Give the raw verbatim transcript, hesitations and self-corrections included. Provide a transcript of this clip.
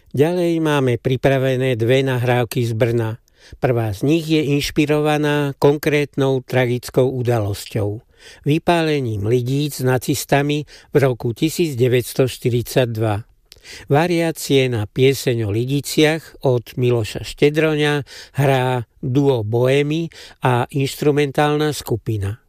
Ďalej máme pripravené dve nahrávky z Brna. Prvá z nich je inšpirovaná konkrétnou tragickou udalosťou. Vypálením lidíc nacistami v roku devätnásťstoštyridsaťdva. Variácie na pieseň o lidiciach od Miloša Štedroňa hrá duo Bohemy a inštrumentálna skupina.